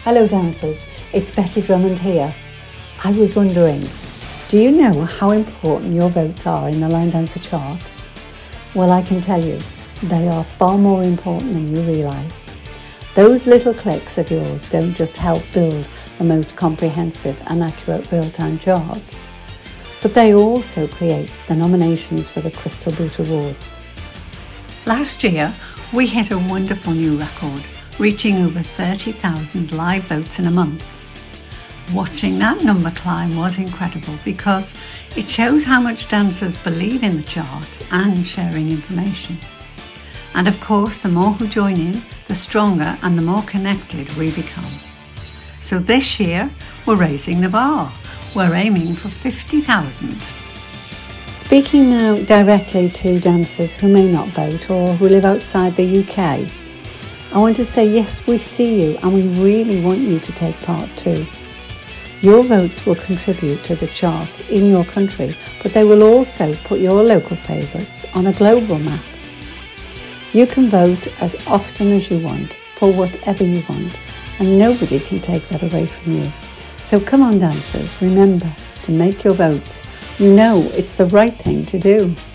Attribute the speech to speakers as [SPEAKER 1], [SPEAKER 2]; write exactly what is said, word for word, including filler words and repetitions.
[SPEAKER 1] Hello dancers, it's Betty Drummond here. I was wondering, do you know how important your votes are in the Line Dancer charts? Well, I can tell you, they are far more important than you realise. Those little clicks of yours don't just help build the most comprehensive and accurate real-time charts, but they also create the nominations for the Crystal Boot Awards.
[SPEAKER 2] Last year, we hit a wonderful new record, reaching over thirty thousand live votes in a month. Watching that number climb was incredible because it shows how much dancers believe in the charts and sharing information. And of course, the more who join in, the stronger and the more connected we become. So this year, we're raising the bar. We're aiming for fifty thousand.
[SPEAKER 1] Speaking now directly to dancers who may not vote or who live outside the U K, I want to say yes, we see you and we really want you to take part too. Your votes will contribute to the charts in your country, but they will also put your local favourites on a global map. You can vote as often as you want for whatever you want, and nobody can take that away from you. So come on dancers, remember to make your votes. You know it's the right thing to do.